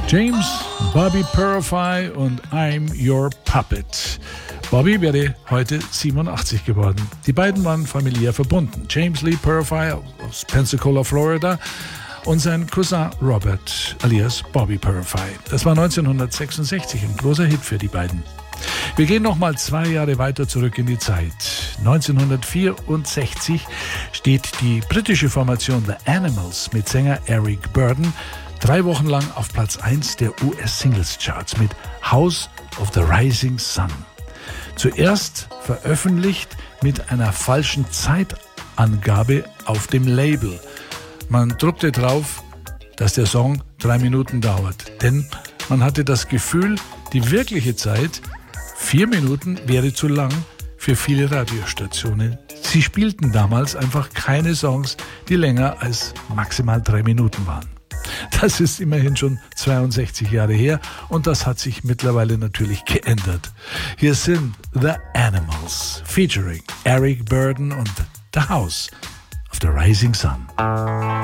James, Bobby Purify und I'm Your Puppet. Bobby wäre heute 87 geworden. Die beiden waren familiär verbunden. James Lee Purify aus Pensacola, Florida und sein Cousin Robert alias Bobby Purify. Das war 1966 ein großer Hit für die beiden. Wir gehen nochmal 2 Jahre weiter zurück in die Zeit. 1964 steht die britische Formation The Animals mit Sänger Eric Burdon 3 Wochen lang auf Platz 1 der US-Singles-Charts mit House of the Rising Sun. Zuerst veröffentlicht mit einer falschen Zeitangabe auf dem Label. Man druckte drauf, dass der Song 3 Minuten dauert, denn man hatte das Gefühl, die wirkliche Zeit 4 Minuten wäre zu lang für viele Radiostationen. Sie spielten damals einfach keine Songs, die länger als maximal 3 Minuten waren. Das ist immerhin schon 62 Jahre her und das hat sich mittlerweile natürlich geändert. Hier sind The Animals featuring Eric Burdon und The House of the Rising Sun.